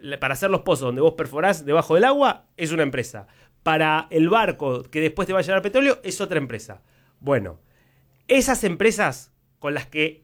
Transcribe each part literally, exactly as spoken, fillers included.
para hacer los pozos donde vos perforás debajo del agua, es una empresa. Para el barco que después te va a llevar petróleo, es otra empresa. Bueno, esas empresas con las que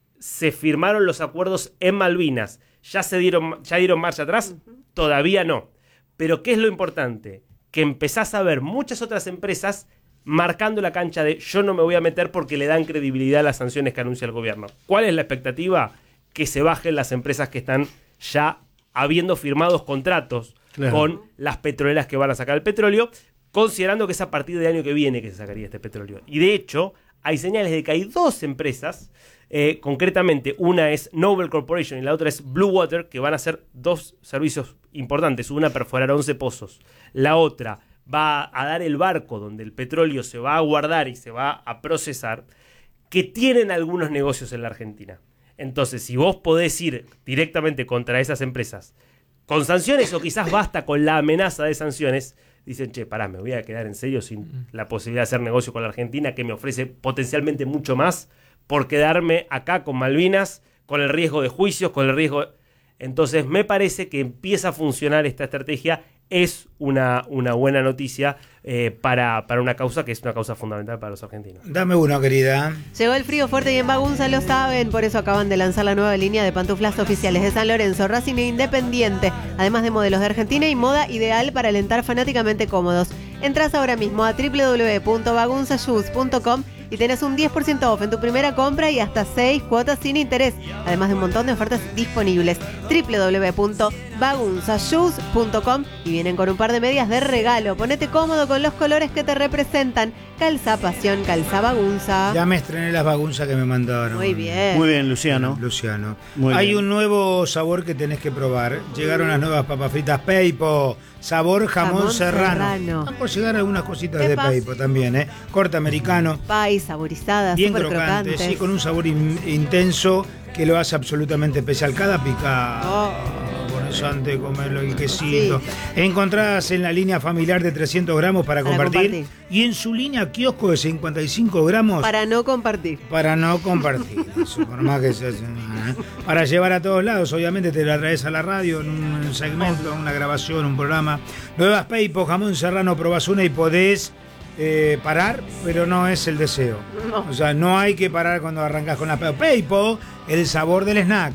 se firmaron los acuerdos en Malvinas, ¿ya se dieron, ya dieron marcha atrás? Uh-huh. Todavía no. Pero ¿qué es lo importante? Que empezás a ver muchas otras empresas marcando la cancha de yo no me voy a meter porque le dan credibilidad a las sanciones que anuncia el gobierno. ¿Cuál es la expectativa? Que se bajen las empresas que están ya habiendo firmado contratos claro. con las petroleras que van a sacar el petróleo, considerando que es a partir del año que viene que se sacaría este petróleo. Y de hecho, hay señales de que hay dos empresas, eh, concretamente una es Noble Corporation y la otra es Blue Water, que van a hacer dos servicios importantes. Una perforar once pozos, la otra va a dar el barco donde el petróleo se va a guardar y se va a procesar, que tienen algunos negocios en la Argentina. Entonces, si vos podés ir directamente contra esas empresas con sanciones o quizás basta con la amenaza de sanciones, dicen, che, pará, me voy a quedar en serio sin la posibilidad de hacer negocio con la Argentina, que me ofrece potencialmente mucho más por quedarme acá con Malvinas, con el riesgo de juicios, con el riesgo... De... Entonces, me parece que empieza a funcionar esta estrategia. Es una, una buena noticia eh, para, para una causa que es una causa fundamental para los argentinos. Dame uno, querida. Llegó el frío fuerte y en Bagunza lo saben, por eso acaban de lanzar la nueva línea de pantuflas oficiales de San Lorenzo, Racing e Independiente, además de modelos de Argentina y moda ideal para alentar fanáticamente cómodos. Entrás ahora mismo a doble u doble u doble u punto bagunza shoes punto com y tenés un diez por ciento off en tu primera compra y hasta seis cuotas sin interés, además de un montón de ofertas disponibles. doble u doble u doble u punto bagunza shoes punto com y vienen con un par de medias de regalo. Ponete cómodo con los colores que te representan. Calza pasión, calza bagunza. Ya me estrené las bagunzas que me mandaron. Muy bien. Muy bien, Luciano. Luciano. Muy Hay bien. un nuevo sabor que tenés que probar. Llegaron las nuevas papas fritas Peipo. Sabor jamón, Jamón serrano. serrano. Están por llegar algunas cositas ¿Qué de pasa? Peipo también, ¿eh? Corte americano. Pay, saborizadas, Bien súper crocante, crocantes. sí, con un sabor in- intenso que lo hace absolutamente especial. Cada picada. Oh. Por eso antes de comerlo, el quesito. Sí. Encontradas en la línea familiar de trescientos gramos para, Para compartir, compartir. y en su línea kiosco de cincuenta y cinco gramos Para no compartir. para no compartir. Eso, por más que sea, ¿eh? Para llevar a todos lados, obviamente te lo traes a la radio en un segmento, una grabación, un programa. Nuevas Peipo, jamón serrano, probás una y podés eh, parar, pero no es el deseo. No. O sea, no hay que parar cuando arrancas con la Peipo. Peipo, el sabor del snack.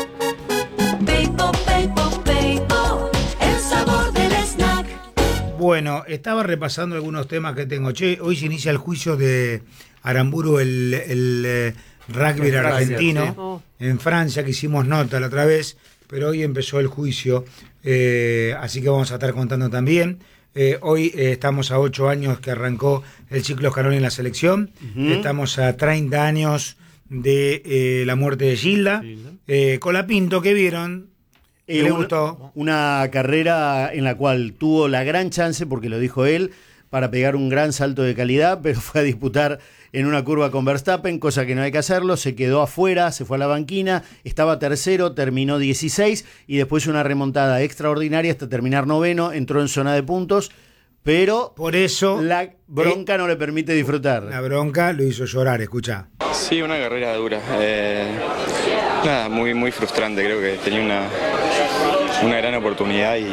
Peipo, Peipo, Peipo, el sabor del snack. Bueno, estaba repasando algunos temas que tengo. Che, hoy se inicia el juicio de Aramburu, el, el eh, rugby En Francia, argentino, sí. Oh. en Francia, que hicimos nota la otra vez, pero hoy empezó el juicio, eh, así que vamos a estar contando también. Eh, hoy eh, estamos a ocho años que arrancó el ciclo Scaloni en la selección, Uh-huh. estamos a treinta años de eh, la muerte de Gilda, eh, Colapinto, que vieron, Eh, le una, gustó. una carrera en la cual tuvo la gran chance, porque lo dijo él, para pegar un gran salto de calidad, pero fue a disputar en una curva con Verstappen, cosa que no hay que hacerlo, se quedó afuera, se fue a la banquina, estaba tercero, terminó dieciséis y después una remontada extraordinaria hasta terminar noveno, entró en zona de puntos, pero Por eso la bronca no le permite disfrutar. la bronca lo hizo llorar, escuchá. Sí, una carrera dura. Eh, nada, muy, muy frustrante. Creo que tenía una, una gran oportunidad y,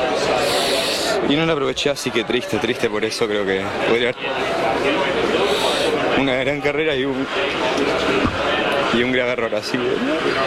y no la aproveché, así que triste, triste por eso. Creo que podría haber una gran carrera y un, y un grave error. Así que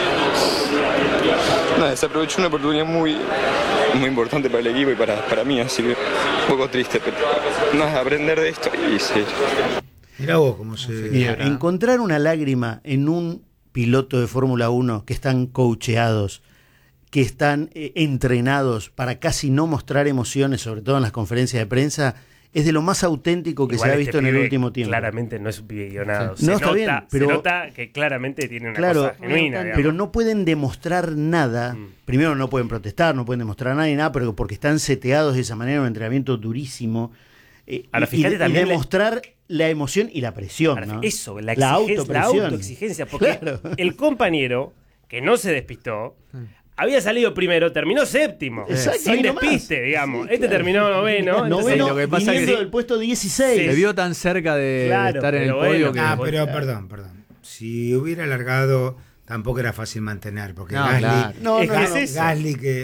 nada, desaprovechó una oportunidad muy, muy importante para el equipo y para, para mí, así que un poco triste, pero nada, aprender de esto y seguir. Mirá vos cómo se... Mira, encontrar una lágrima en un piloto de Fórmula uno que están coacheados, que están eh, entrenados para casi no mostrar emociones, sobre todo en las conferencias de prensa, es de lo más auténtico que Igual se ha este visto en el pibe último tiempo. Claramente no es un pibe guionado. Sí. Se No, está nota, bien, pero- se nota que claramente tiene una Claro, cosa genuina. pero Pero digamos. no pueden demostrar nada. Mm. Primero, no pueden protestar, no pueden demostrar nada ni nada, pero porque están seteados de esa manera, un entrenamiento durísimo. Eh, Ahora, y- fíjate y, también y demostrar la emoción y la presión. Ahora, ¿no? Eso, la, La exigencia, la autopresión. autoexigencia. Porque Claro. el compañero, que no se despistó, había salido primero, terminó séptimo. Exacto, sin ahí nomás. despiste, digamos. Sí, este claro. terminó noveno. entonces- Noveno, lo que pasa viniendo que- del puesto dieciséis. Sí. Se vio tan cerca de Claro, estar en el pero podio bueno. que... Ah, pero perdón, perdón. Si hubiera alargado, tampoco era fácil mantener, porque No, Gasly, claro. No, es no, Gas- no, no. Gasly que